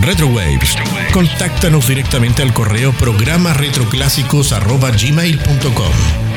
Retrowaves. Contáctanos directamente al correo programaretroclásicos@gmail.com.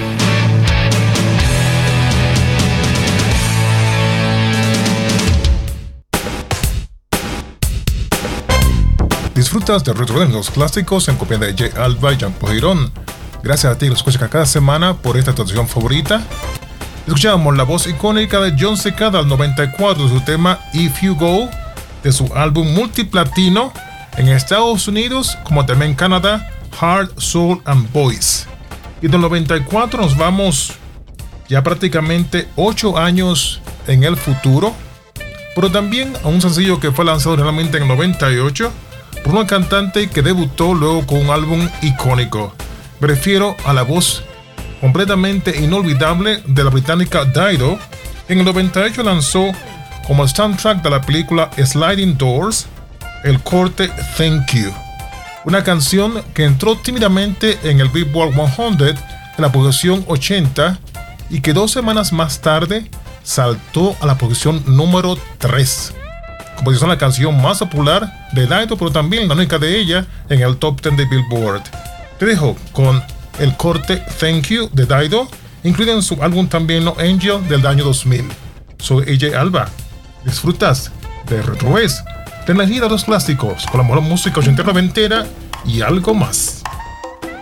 Disfrutas de Retrowaves, los clásicos en compañía de J. Alba y Jean-Paul Girón. Gracias a ti que lo escuchas cada semana por esta estación favorita. Escuchamos la voz icónica de John Cicada al 94 de su tema If You Go, de su álbum multiplatino en Estados Unidos como también en Canadá, Heart, Soul and Voice. Y del 94 nos vamos ya prácticamente 8 años en el futuro, pero también a un sencillo que fue lanzado realmente en el 98 por una cantante que debutó luego con un álbum icónico. Me refiero a la voz completamente inolvidable de la británica Dido. En el 98 lanzó como el soundtrack de la película Sliding Doors el corte Thank You, una canción que entró tímidamente en el Billboard 100 en la posición 80 y que 2 semanas más tarde saltó a la posición número 3, composición la canción más popular de Dido, pero también la única de ella en el top 10 de Billboard. Te dejo con el corte Thank You de Dido, incluido en su álbum también No Angel del año 2000. Soy AJ Alba. Disfrutas de Retrowaves, de la energía de los clásicos, con la mejor música ochentera, noventera y algo más.